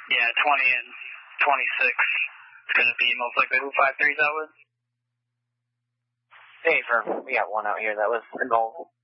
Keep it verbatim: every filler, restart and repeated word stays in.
Yeah, twenty and twenty-six. It's going to be most likely who five threes that was. Hey, firm. We got one out here that was involved.